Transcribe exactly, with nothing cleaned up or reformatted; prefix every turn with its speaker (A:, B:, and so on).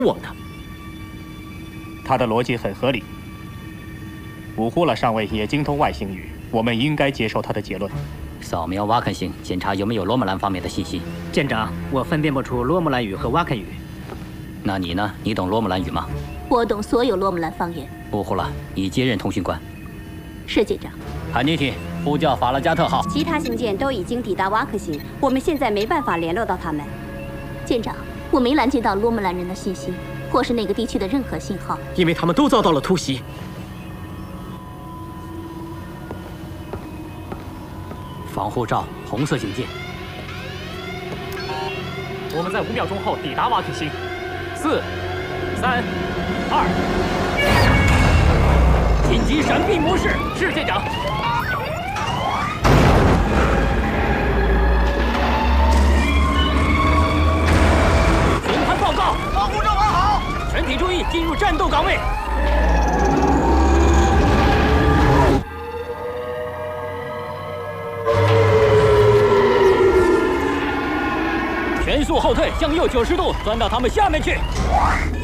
A: 我们的。
B: 他的逻辑很合理。武呼了上尉也精通外星语，我们应该接受他的结论。
C: 扫描瓦肯星，检查有没有罗姆兰方面的信息。
A: 舰长，我分辨不出罗姆兰语和瓦肯语。
C: 那你呢？你懂罗姆兰语吗？
D: 我懂所有罗姆兰方言。
C: 武呼了，你接任通讯官。
D: 是舰长。
C: 潘尼提，呼叫法拉加特号。
E: 其他星舰都已经抵达瓦克星，我们现在没办法联络到他们。
D: 舰长，我没拦截到罗姆兰人的信息，或是那个地区的任何信号，
A: 因为他们都遭到了突袭。
C: 防护罩，红色警戒。
F: 我们在五秒钟后抵达瓦克星。四、三、二，
C: 紧急闪避模式。
F: 是舰长。
C: 全盘报告，
G: 防护罩完好，
C: 全体注意，进入战斗岗位。全速后退，向右九十度，钻到他们下面去。